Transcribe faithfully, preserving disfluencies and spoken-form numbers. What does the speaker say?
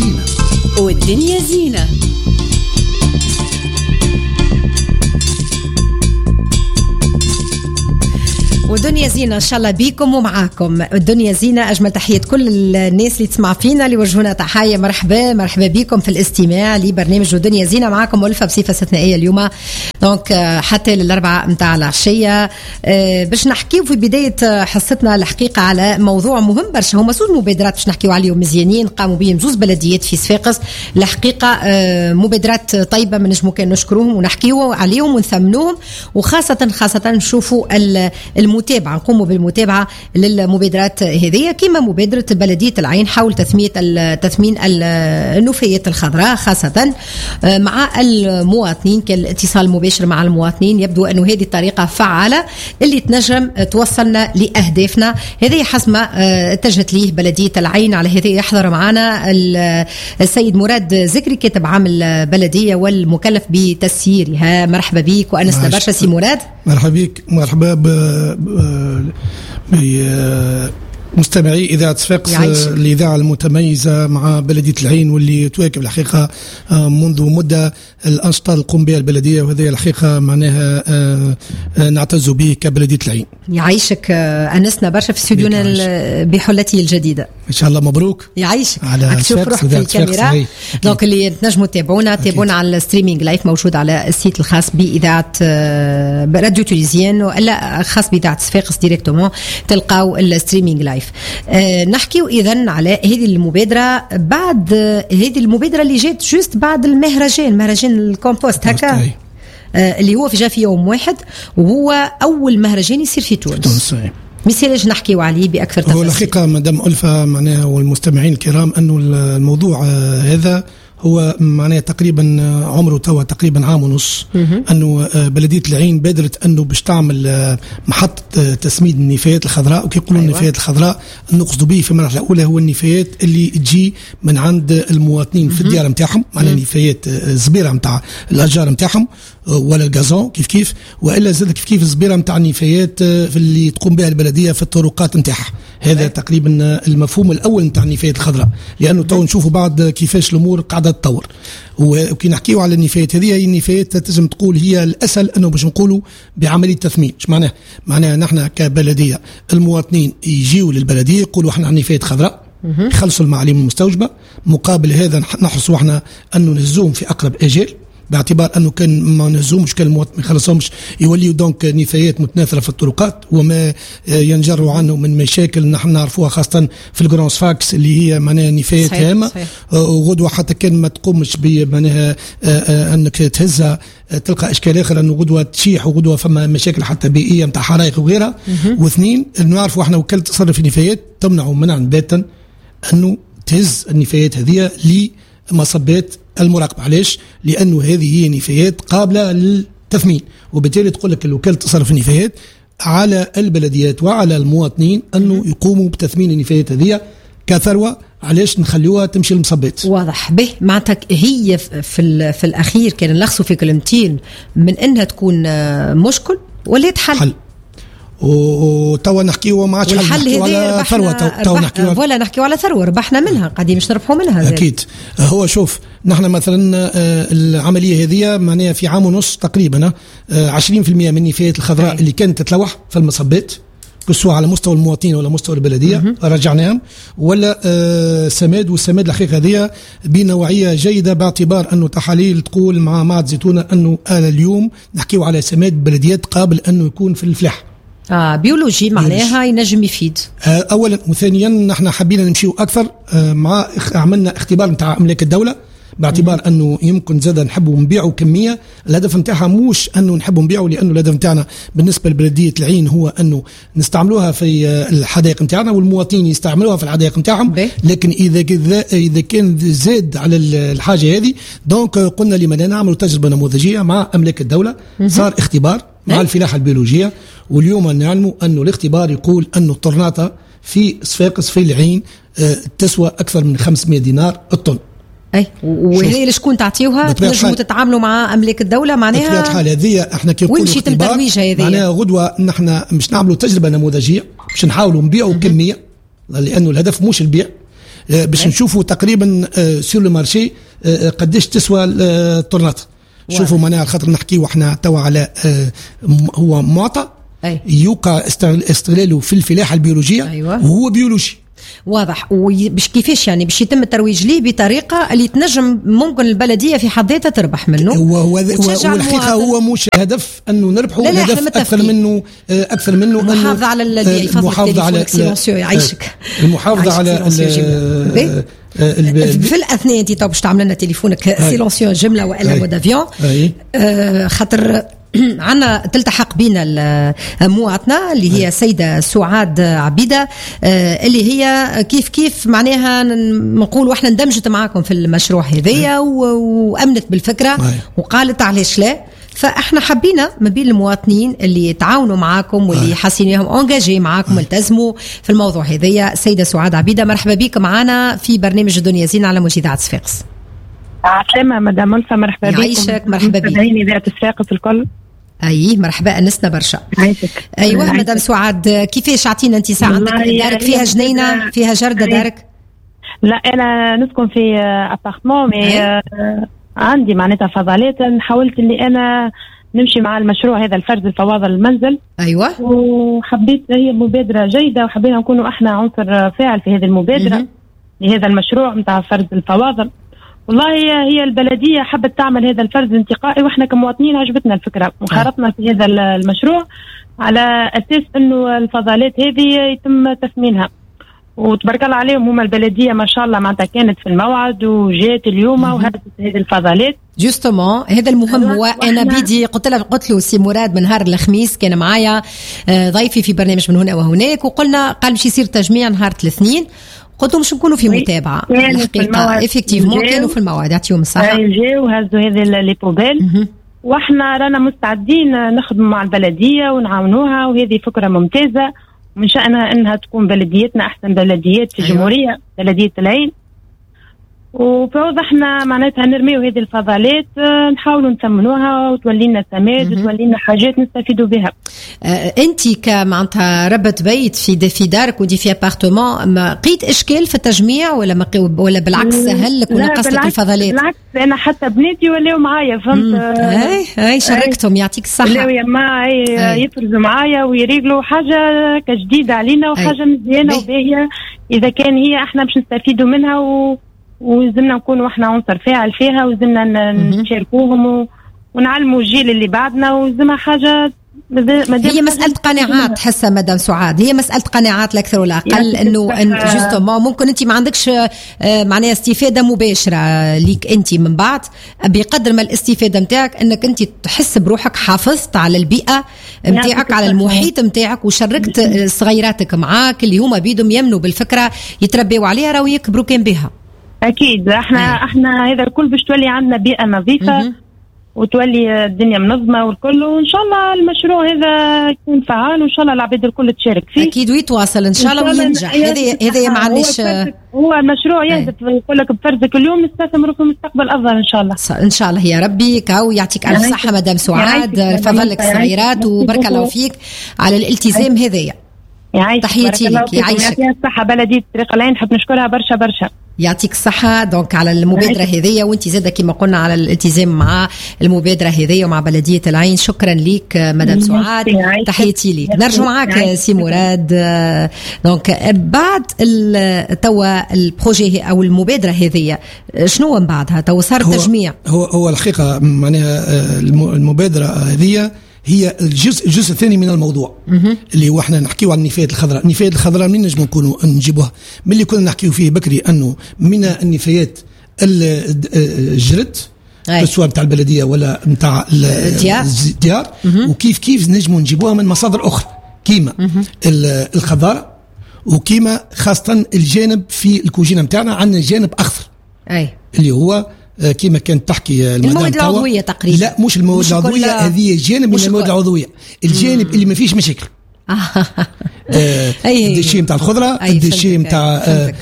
زينة. والدنيا زينة. ودنيا زينة إن شاء الله بيكم ومعاكم. الدنيا زينة أجمل تحية كل الناس اللي تسمع فينا اللي وجهونا تحية. مرحبا مرحبا بيكم في الاستماع لبرنامج الدنيا زينة. معاكم ألفة بصفة استثنائية اليوم دونك حتى للأربعة متاع العشية باش نحكيو في بداية حصتنا الحقيقة على موضوع مهم برشا. هما زوج مبادرات باش نحكيو عليهم مزيانين قاموا بهم زوج بلديات في صفاقس. الحقيقة مبادرات طيبة من نجمو كان نشكروهم ونحكيو عليهم ونثمنوهم، وخاصة خاصة نشوفوا المتابعة نقوموا بالمتابعة للمبادرات هذه كما مبادرة بلدية العين حول تثمية تثمين النفايات الخضراء خاصة مع المواطنين. كالاتصال مباشر مع المواطنين يبدو أنه هذه الطريقة فعالة اللي تنجم توصلنا لأهدافنا. هذه حسب ما اتجهت ليه بلدية العين. على هذه يحضر معنا السيد مراد زكري كاتب عام البلدية والمكلف بتسييرها. مرحبا بك وأنسنا برشا سي مراد. مرحبا بك. مرحبا ب مستمعي إذاعة صفاقس الإذاعة المتميزة مع بلدية العين واللي تواكب الحقيقة منذ مدة الأنشطة اللي تقوم بها البلدية، وهذه الحقيقة معناها نعتز به كبلدية العين. يعيشك أنسنا برشا في استوديونا بحلته الجديدة إن شاء الله. مبروك. يعيشك على تشوف روحك في الكاميرا. دونك اللي تنجموا تتابعونا تابعونا على الستريمينج لايف موجود على السيت الخاص بإذاعة راديو تونيزيان ولا خاص بإذاعة صفاقس ديريكتومون تلقاو الستريمينج لايف. أه نحكيو إذن على هذه المبادرة بعد هذه المبادرة اللي جات جوست بعد المهرجان مهرجان الكومبوست هكا أه اللي هو في جا في يوم واحد وهو أول مهرجان يصير في تونس. تونس مثال نحكيو عليه بأكثر تفاصيل. هو الحقيقة مدام ألفة معناها والمستمعين الكرام أنه الموضوع هذا هو معناه تقريبا عمره توا تقريبا عام ونص انه بلديه العين بادرت انه باش تعمل محطه تسميد النفايات الخضراء. وكي يقولوا أيوة. النفايات الخضراء نقصدوا به في المرحله الاولى هو النفايات اللي تجي من عند المواطنين في الديار نتاعهم، معناها نفايات الزبيره نتاع الاشجار نتاعهم ولا الغازون كيف كيف، والا زاد كيف كيف الزبيره نتاع النفايات اللي تقوم بها البلديه في الطرقات نتاعها. هذا تقريبا المفهوم الاول نتاع النفايات الخضراء، لانه تو نشوفوا بعد كيفاش الامور قاعده تطور. وكي نحكيو على النفايات هذه، هي النفايات تلزم تقول هي الاسهل انه باش نقولوا بعمليه تثمين. ايش معناه؟ معناها نحن كبلديه المواطنين يجيوا للبلديه يقولوا احنا عندنا نفايات خضراء، يخلصوا المعالم المستوجبه. مقابل هذا نحرصوا احنا انه نهزوهم في اقرب اجال، باعتبار انه كان ما نهزومش كان المواطن ما يخلصهمش يوليوا دونك نفايات متناثره في الطرقات وما ينجروا عنه من مشاكل نحن نعرفوها خاصه في الجرانس فاكس اللي هي معناها نفايات هامه. وغدوه حتى كان ما تقومش بمعناها انك تهزها تلقى اشكال اخر، انه غدوه تشيح وغدوه فما مشاكل حتى بيئيه نتاع حرائق وغيرها. واثنين نعرفوا احنا وكاله تصرف النفايات تمنع منعا باتا انه تهز النفايات هذه لمصبات المراقبة. علاش؟ لأنه هذه هي نفايات قابلة للتثمين، وبالتالي تقول لك الوكالة تصرف النفايات على البلديات وعلى المواطنين أنه يقوموا بتثمين النفايات هذه كثروة. علاش نخليوها تمشي المصبات؟ واضح به معناتها هي في في الأخير كان نلخصوا في كلمتين من أنها تكون مشكل ولا تحل. حل. وتوا نحكيو ما عادش نحكيو على ثروه، توا نحكيو ولا نحكيو على ثروه ربحنا منها قاعدين نشربحوا منها زي. اكيد. هو شوف نحن مثلا العمليه هذه معناها في عام ونص تقريبا عشرين بالمئة من النفايات الخضراء اللي كانت تتلوح في المصبات سواء على مستوى المواطنين ولا مستوى البلديه رجعناهم ولا آه سماد. والسماد الحقيقه هذه بنوعيه جيده باعتبار انه تحاليل تقول مع معهد زيتونه انه اليوم نحكيو على سماد بلديات قابل انه يكون في الفلاح. آه بيولوجي معناها ينجم يفيد. آه اولا وثانيا نحن حبينا نمشيو اكثر آه مع عملنا اختبار نتاع املاك الدوله باعتبار انه يمكن زاد نحبوا نبيعوا كميه. الهدف نتاعها موش انه نحبوا نبيعوا، لانه الهدف نتاعنا بالنسبه لبلديه العين هو انه نستعملوها في الحدائق نتاعنا والمواطنين يستعملوها في الحدائق نتاعهم. لكن اذا اذا كان زاد على الحاجه هذه دونك قلنا لما لا نعملوا تجربه نموذجيه مع املاك الدوله. صار اختبار مع الفلاحه البيولوجيه، واليوم نعلموا انه الاختبار يقول انه الطرناطه في صفاقس في العين تسوى اكثر من خمسمائة دينار الطن. اي وهي لشكون تعطيوها؟ تنجموا تتعاملوا مع املاك الدوله معناها بطبيعه الحال. هذه احنا كيف نقولوا اختبار معناها غدوه نحن مش نعملوا تجربه نموذجيه باش نحاولوا نبيعوا كميه، لانه الهدف مش البيع. باش نشوفوا تقريبا سور لو مارشي قداش تسوى الطرنات. شوفوا معناها خاطر نحكيو احنا توا على هو معطى يوقع استغلاله في الفلاحه البيولوجيه. أيوة. وهو بيولوجي واضح. وباش كيفاش يعني باش يتم الترويج ليه بطريقه اللي تنجم ممكن البلديه في حد ذاتها تربح منه. هو هو والحقيقه هو مش هدف انه نربحوا، الهدف اكثر منه اكثر منه المحافظه على المحافظه على السيلونسيو يعيشك المحافظه على في الاثناء انت تو باش تعمل لنا تليفونك سيلونسيو جمله والا مود افيون خاطر عنا تلتحق بينا مواطنة اللي هي سيدة سعاد عبيدة اللي هي كيف كيف معناها نقول واحنا اندمجت معاكم في المشروع هذيا وأمنت بالفكرة وقالت علاش لا. فاحنا حبينا ما بين المواطنين اللي يتعاونوا معاكم واللي حاسين انهم انجاجي معاكم التزموا في الموضوع هذيا. سيدة سعاد عبيدة مرحبا بك معنا في برنامج الدنيا زينة على موجة إذاعة صفاقس. عسلامة مدام ملفة، مرحبا بك. يعيشك، مرحبا بك. متابعين إذاعة صفاقس الكل. اي مرحبا، انسنا برشا. عايشك. ايوه عايشك. مدام سعاد كيفاش عطينا انت ساعه عندك دارك فيها جنينه فيها جرده دارك؟ لا انا نسكن في ابارتمون مي عندي معناتها فضلات. حاولت اللي انا نمشي مع المشروع هذا الفرز الفواضل المنزل. ايوه. وحبيت هي مبادره جيده وحبينا نكونوا احنا عنصر فاعل في هذه المبادره لهذا المشروع نتاع فرز الفواضل. والله هي البلدية حبت تعمل هذا الفرز انتقائي واحنا كمواطنين عجبتنا الفكرة وخرطنا في هذا المشروع على أساس انه الفضلات هذه يتم تثمينها. وتبارك الله عليهم هما البلدية ما شاء الله معناتها كانت في الموعد وجات اليوم وهدت هذه الفضلات. جوستومون هذا المهم. هو انا بيدي قلت له قلت له سي مراد من نهار الخميس كان معايا ضيفي في برنامج من هنا وهناك وقلنا قال مش يصير تجميع نهار الاثنين. قلت مش نكونوا في متابعه الحقيقه افكتيفمون كانوا في الموعد يعطيهم الصحه جاوا وهزوا هذه لي بوبيل واحنا رانا مستعدين نخدموا مع البلديه ونعاونوها وهذه فكره ممتازه ومن شأنها انها تكون بلديتنا احسن بلديات في الجمهوريه. أيوة. بلديه العين. وفوضحنا معناتها نرميو هذه الفضلات نحاولوا نثمنوها وتولي لنا سماد وتولي لنا حاجات نستفيدوا بها. آه انت كمعناتها ربة بيت في في دارك ودي في ابارتمون ما لقيت اشكال في التجميع ولا ما ولا بالعكس سهل لك ونقص لك الفضلات؟ بالعكس انا حتى بناتي ولاو معايا فهمت. اي اي شاركتهم يعطيك الصحه. ولاو يما يفرزوا معايا ويريقلوا حاجه كجديده علينا وحاجه مزيانه وباهيه اذا كان هي احنا باش نستفيدوا منها و وزلنا نكونوا احنا عنصر فاعل فيها وزلنا نشاركوهم ونعلموا الجيل اللي بعدنا وزلنا حاجه. هي مسألة قناعات حسها مدام سعاد، هي مسألة قناعات لا أكثر ولا أقل. إنه إن جوستومون ممكن أنت ما عندكش معناها استفادة مباشرة ليك أنت من بعد بقدر ما الاستفادة متاعك إنك أنت تحس بروحك حافظت على البيئة متاعك على المحيط متاعك وشاركت صغيراتك معاك اللي هما بيدهم يمنوا بالفكرة يتربيوا عليها راو يكبروا كان بها. اكيد احنا أي. احنا هذا الكل باش تولي عندنا بيئه نظيفه م-م. وتولي الدنيا منظمه والكل وان شاء الله المشروع هذا يكون فعال وان شاء الله العباد الكل تشارك فيه اكيد ويتواصل ان شاء الله وينجح. هذا هذا معلش هو المشروع يهدف يقول لك بفرزك اليوم نستثمر في مستقبل افضل ان شاء الله. ان شاء الله يا ربي كاو يعطيك الف صحه مدام سعاد فضلك الصغيرات وبارك الله فيك على الالتزام هذايا. تحياتي لك يعيشك. الصحه بلديه طريق العين نحب نشكرها برشا برشا. يعطيك الصحة دونك على المبادرة هذية وانت زادة كما قلنا على الالتزام مع المبادرة هذية ومع بلدية العين. شكرا لك مدام سعاد تحياتي لك. نرجع معك سي مراد. دونك بعد توا البروجي او المبادرة هذية شنو من بعدها توا صار تجميع؟ هو هو الحقيقة معناها المبادرة هذية هي الجزء الجزء الثاني من الموضوع م-م. اللي هو احنا نحكيو عن النفايات الخضراء. النفايات الخضراء منين نجمو نكونوا نجيبوها؟ من اللي كنا نحكيو فيه بكري انه من النفايات الجرد سواء نتاع البلديه ولا نتاع الديار وكيف كيف نجمو نجيبوها من مصادر اخرى كيما الخضار وكيما خاصه الجانب في الكوجينه نتاعنا عندنا جانب اخضر اي اللي هو كما كانت تحكي المواد العضويه تقريبا. لا مش المواد العضويه هذه جانب من المواد العضويه الجانب مم. اللي ما فيش مشاكل. آه الدشي نتاع الخضره الدشي نتاع